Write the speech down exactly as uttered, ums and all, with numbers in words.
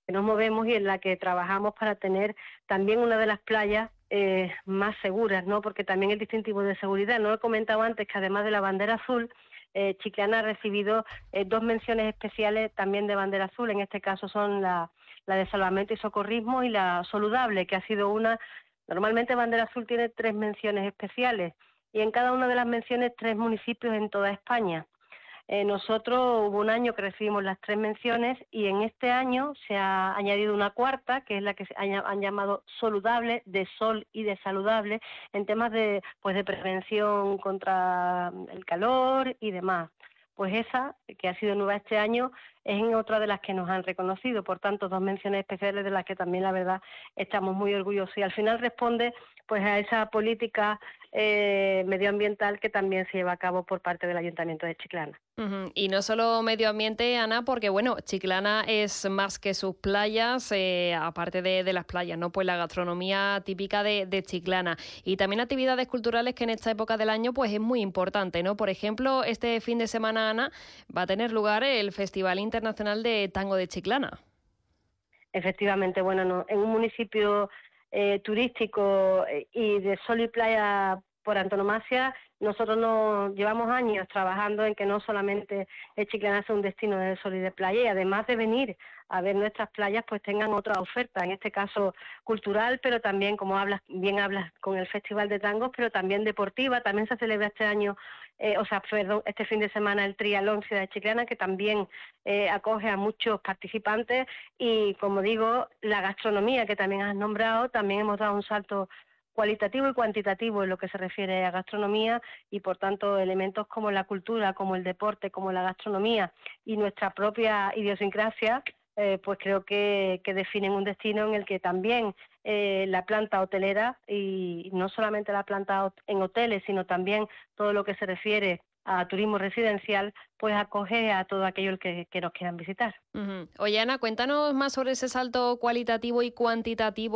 nos movemos y en la que trabajamos para tener también una de las playas eh, más seguras, ¿no? Porque también el distintivo de seguridad, no lo he comentado antes, que además de la bandera azul, eh, Chiclana ha recibido eh, dos menciones especiales también de bandera azul, en este caso son la, la de salvamento y socorrismo y la saludable, que ha sido una, normalmente bandera azul tiene tres menciones especiales y en cada una de las menciones tres municipios en toda España. Eh, nosotros hubo un año que recibimos las tres menciones y en este año se ha añadido una cuarta, que es la que se han, han llamado saludable, de sol y de saludable, en temas de, pues de prevención contra el calor y demás. Pues esa, que ha sido nueva este año, es en otra de las que nos han reconocido, por tanto, dos menciones especiales de las que también, la verdad, estamos muy orgullosos. Y al final responde pues a esa política eh, medioambiental que también se lleva a cabo por parte del Ayuntamiento de Chiclana. Ujú. Y no solo medio ambiente, Ana, porque bueno, Chiclana es más que sus playas, eh, aparte de, de las playas, ¿no? Pues la gastronomía típica de, de Chiclana y también actividades culturales que en esta época del año pues es muy importante, ¿no? Por ejemplo, este fin de semana, Ana, va a tener lugar el Festival Internacional de Tango de Chiclana. Efectivamente, bueno, no, en un municipio eh, turístico eh, y de sol y playa por antonomasia, nosotros nos llevamos años trabajando en que no solamente el Chiclana sea un destino de sol y de playa, y además de venir a ver nuestras playas, pues tengan otra oferta, en este caso cultural, pero también, como hablas, bien hablas, con el Festival de Tangos, pero también deportiva. También se celebra este año, eh, o sea, perdón, este fin de semana el Triatlón Ciudad de Chiclana, que también eh, acoge a muchos participantes. Y como digo, la gastronomía que también has nombrado, también hemos dado un salto cualitativo y cuantitativo en lo que se refiere a gastronomía, y por tanto elementos como la cultura, como el deporte, como la gastronomía y nuestra propia idiosincrasia, eh, pues creo que, que definen un destino en el que también eh, la planta hotelera, y no solamente la planta en hoteles, sino también todo lo que se refiere a turismo residencial, pues acoge a todo aquello que, que nos quieran visitar. Ujú. Oye, Ana, cuéntanos más sobre ese salto cualitativo y cuantitativo